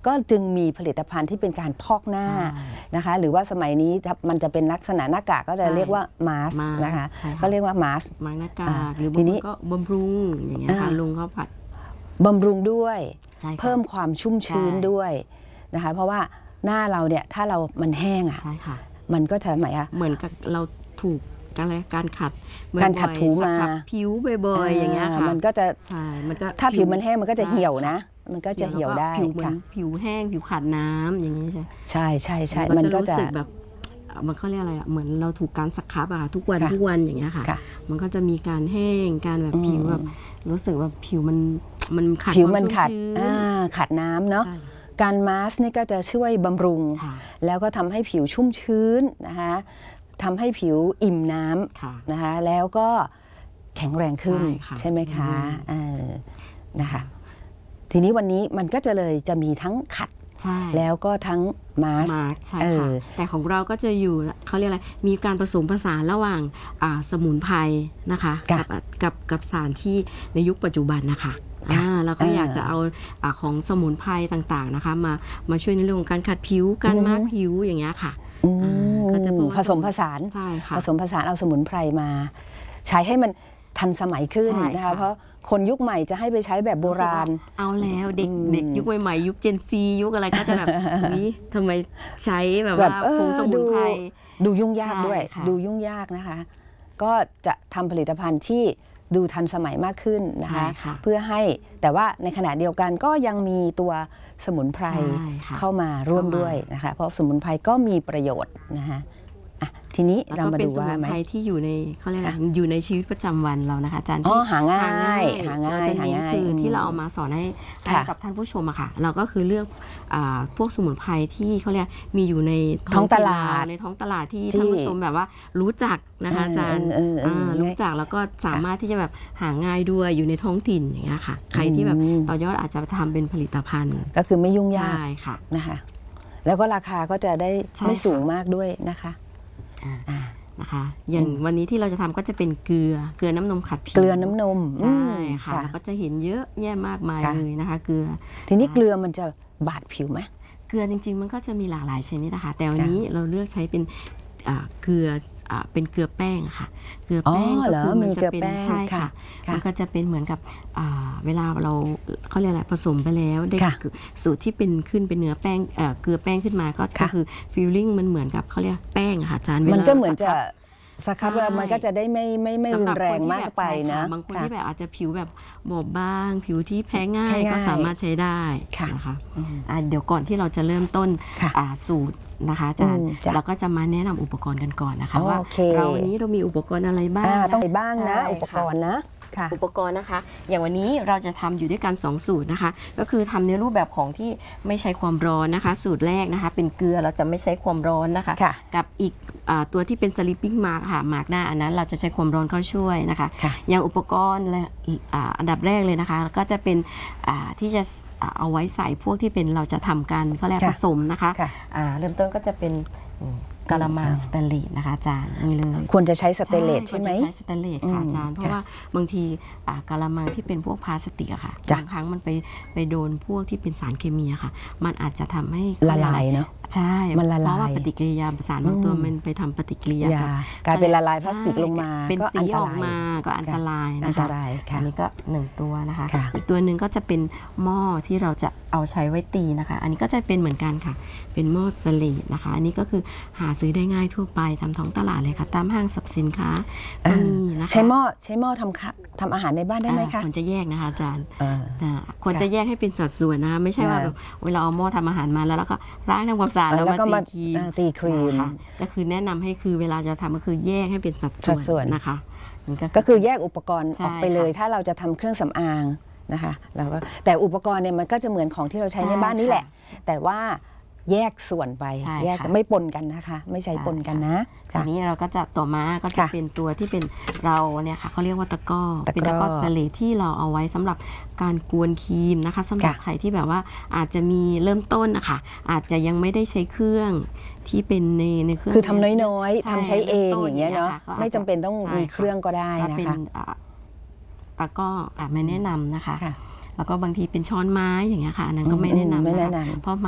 ก็จึงมีผลิตภัณฑ์ที่เป็นการพอกหน้านะคะหรือว่าสมัยนี้มันจะเป็นลักษณะหน้ากากก็จะเรียกว่ามาสนะคะก็เรียกว่ามาสหน้ากากหรือบางคนก็บำรุงอย่างเงี้ยค่ะลุงเขาผัดบำรุงด้วยเพิ่มความชุ่มชื้นด้วยนะคะเพราะว่าหน้าเราเนี่ยถ้ามันแห้งอ่ะมันก็จะเหมือนกับเราถูกการขัดถูมาผิวบ่อยๆอย่างเงี้ยค่ะมันก็จะถ้าผิวมันแห้งมันก็จะเหี่ยวนะมันก็จะเหี่ยวได้ค่ะผิวแห้งผิวขาดน้ำอย่างนี้ใช่ใช่มันก็จะรู้สึกแบบมันเขาเรียกอะไรเหมือนเราถูกการสครับทุกวันอย่างเงี้ยค่ะมันก็จะมีการแห้งการแบบผิวแบบรู้สึกว่าผิวมันขาดผิวมันขาดน้ำเนาะการมาสนี่ก็จะช่วยบำรุงแล้วก็ทำให้ผิวชุ่มชื้นนะคะทำให้ผิวอิ่มน้ำนะคะแล้วก็แข็งแรงขึ้นใช่ไหมคะนะคะทีนี้วันนี้มันก็จะมีทั้งขัดแล้วก็ทั้งมาสใช่ค่ะแต่ของเราก็จะอยู่เขาเรียกอะไรมีการผสมผสานระหว่างสมุนไพรนะคะกับสารที่ในยุคปัจจุบันนะคะเราก็อยากจะเอาของสมุนไพรต่างๆนะคะมาช่วยในเรื่องของการขัดผิวการมาร์กผิวอย่างเงี้ยค่ะก็จะผสมผสานผสมผสานเอาสมุนไพรมาใช้ให้มันทันสมัยขึ้นนะคะเพราะคนยุคใหม่จะให้ไปใช้แบบโบราณเอาแล้วเด็กยุคใหม่ยุคเจนซียุคอะไรก็จะแบบนี้ทำไมใช้แบบว่าผงสมุนไพรดูยุ่งยากด้วยดูยุ่งยากนะคะก็จะทำผลิตภัณฑ์ที่ดูทันสมัยมากขึ้นนะคะเพื่อให้แต่ว่าในขณะเดียวกันก็ยังมีตัวสมุนไพรเข้ามาร่วมด้วยนะคะเพราะสมุนไพรก็มีประโยชน์นะคะทีนี้เรามาดูว่าสมุนไพรที่อยู่ในเขาเรียกอะไรอยู่ในชีวิตประจำวันเรานะคะอาจารย์หาง่ายคือที่เราเอามาสอนให้กับท่านผู้ชมอะค่ะเราก็คือเลือกพวกสมุนไพรที่เขาเรียกมีอยู่ในท้องตลาดที่ท่านผู้ชมแบบว่ารู้จักนะคะอาจารย์รู้จักแล้วก็สามารถที่จะแบบหาง่ายด้วยอยู่ในท้องถิ่นอย่างเงี้ยค่ะใครที่แบบต่อยอดอาจจะทำเป็นผลิตภัณฑ์ก็คือไม่ยุ่งยากค่ะนะคะแล้วก็ราคาก็จะได้ไม่สูงมากด้วยนะคะอย่างวันนี้ที่เราจะทำก็จะเป็นเกลือน้ำนมขัดผิวเกลือน้ำนมใช่ค่ะแล้วก็จะเห็นเยอะแยะมากมายเลยนะคะเกลือทีนี้เกลือมันจะบาดผิวไหมเกลือจริงๆมันก็จะมีหลากหลายชนิดนะคะแต่วันนี้เราเลือกใช้เป็นเกลือเป็นเกลือแป้งค่ะเกลือแป้งก็คือมันจะเป็นใช่ค่ะมันก็จะเป็นเหมือนกับเวลาเราเขาเรียกอะไรผสมไปแล้วได้สูตรที่เป็นขึ้นเป็นเนื้อแป้งเกลือแป้งขึ้นมาก็คือฟีลลิ่งมันเหมือนกับเขาเรียกแป้งค่ะอาจารย์มันก็เหมือนจะสครับแล้วมันก็จะได้ไม่รุนแรงมากไปนะบางคนที่แบบอาจจะผิวแบบบอบบางผิวที่แพ้ง่ายก็สามารถใช้ได้นะคะเดี๋ยวก่อนที่เราจะเริ่มต้นสูตรนะคะอาจารย์เราก็จะมาแนะนำอุปกรณ์กันก่อนนะคะว่าวันนี้เรามีอุปกรณ์อะไรบ้างต้องไปบ้างนะอุปกรณ์นะอุปกรณ์นะคะอย่างวันนี้เราจะทำอยู่ด้วยกัน2สูตรนะคะก็คือทำในรูปแบบของที่ไม่ใช้ความร้อนนะคะสูตรแรกนะคะเป็นเกลือเราจะไม่ใช้ความร้อนนะคะกับอีกตัวที่เป็นสลิปปิ้งมาร์กค่ะมาร์กหน้าอันนั้นเราจะใช้ความร้อนเข้าช่วยนะคะอย่างอุปกรณ์อันดับแรกเลยนะคะก็จะเป็นที่จะเอาไว้ใส่พวกที่เป็นเราจะทำกันเขาเรียกผสมนะคะเริ่มต้นก็จะเป็นกะละมังสแตนเลสนะคะอาจารย์นี่เลยควรจะใช้สแตนเลสใช่ไหมใช้สแตนเลสค่ะอาจารย์เพราะว่าบางทีกะละมังที่เป็นพวกพลาสติกอะค่ะบางครั้งมันไปโดนพวกที่เป็นสารเคมีอะค่ะมันอาจจะทำให้ละลายเนาะใช่เพราะว่าปฏิกิริยาสารบางตัวมันไปทำปฏิกิริยากลายเป็นละลายพลาสติกลงมาเป็นสีออกมาก็อันตรายนะคะอันนี้ก็1ตัวนะคะอีกตัวหนึ่งก็จะเป็นหม้อที่เราจะเอาใช้ไว้ตีนะคะอันนี้ก็จะเป็นเหมือนกันค่ะเป็นหม้อสแตนเลสนะคะอันนี้ก็คือหาซื้อได้ง่ายทั่วไปตามท้องตลาดเลยค่ะตามห้างสรรพสินค้าก็มีนะคะใช้หม้อทำอาหารในบ้านได้ไหมคะควรจะแยกนะคะอาจารย์ควรจะแยกให้เป็นสัดส่วนนะคะไม่ใช่ว่าแบบเวลาเอาหม้อทำอาหารมาแล้วก็ล้างทำความสะอาดแล้วมาตีครีมก็คือแนะนำให้คือเวลาจะทำก็คือแยกให้เป็นสัดส่วนนะคะก็คือแยกอุปกรณ์ออกไปเลยถ้าเราจะทำเครื่องสำอางนะคะแล้วก็แต่อุปกรณ์เนี่ยมันก็จะเหมือนของที่เราใช้ในบ้านนี่แหละแต่ว่าแยกส่วนไปแยกไม่ปนกันนะคะไม่ใช้ปนกันนะทีนี้เราก็จะต่อมาก็จะเป็นตัวที่เป็นเราเนี่ยค่ะเขาเรียกว่าตะกร้อเป็นตะกร้อสแตนเลสที่เราเอาไว้สำหรับการกวนครีมนะคะสำหรับใครที่แบบว่าอาจจะมีเริ่มต้นนะคะอาจจะยังไม่ได้ใช้เครื่องที่เป็นในเครื่องคือทำน้อยๆทำใช้เองอย่างเงี้ยเนาะไม่จำเป็นต้องมีเครื่องก็ได้นะคะตะกร้อไม่แนะนำนะคะแล้วก็บางทีเป็นช้อนไม้อย่างเงี้ยค่ะอันนั้นก็ไม่แนะนำไม่แนะนะคะนำเพราะ